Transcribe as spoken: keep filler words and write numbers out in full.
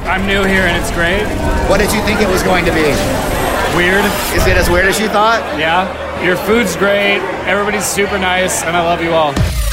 I'm new here and it's great. What did you think it was going to be? Weird. Is it as weird as you thought? Yeah. Your food's great. Everybody's super nice, and I love you all.